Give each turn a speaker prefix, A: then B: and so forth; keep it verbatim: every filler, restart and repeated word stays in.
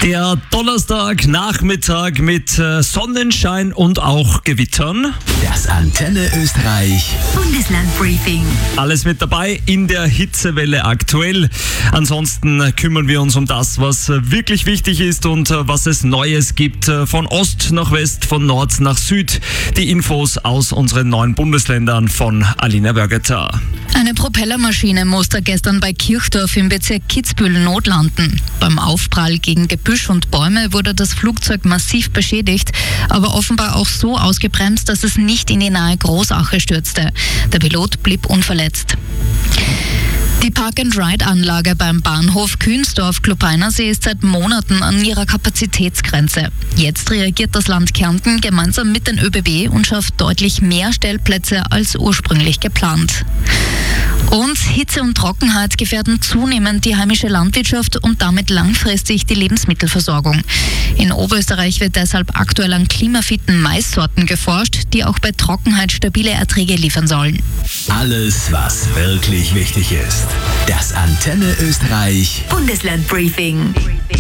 A: Der Donnerstag Nachmittag mit äh, Sonnenschein und auch Gewittern.
B: Das Antenne Österreich
C: Bundeslandbriefing.
A: Alles mit dabei in der Hitzewelle aktuell. Ansonsten kümmern wir uns um das, was wirklich wichtig ist und was es Neues gibt. Von Ost nach West, von Nord nach Süd. Die Infos aus unseren neuen Bundesländern von Alina Bergeter.
C: Eine Propellermaschine musste gestern bei Kirchdorf im Bezirk Kitzbühel notlanden. Beim Aufprall gegen Gebüsch und Bäume wurde das Flugzeug massiv beschädigt, aber offenbar auch so ausgebremst, dass es nicht in die nahe Großache stürzte. Der Pilot blieb unverletzt. Die Park-and-Ride-Anlage beim Bahnhof Kühnsdorf-Klopeinersee ist seit Monaten an ihrer Kapazitätsgrenze. Jetzt reagiert das Land Kärnten gemeinsam mit den ÖBB und schafft deutlich mehr Stellplätze als ursprünglich geplant. Und Hitze und Trockenheit gefährden zunehmend die heimische Landwirtschaft und damit langfristig die Lebensmittelversorgung. In Oberösterreich wird deshalb aktuell an klimafitten Maissorten geforscht, die auch bei Trockenheit stabile Erträge liefern sollen.
B: Alles, was wirklich wichtig ist. Das Antenne Österreich
D: Bundeslandbriefing.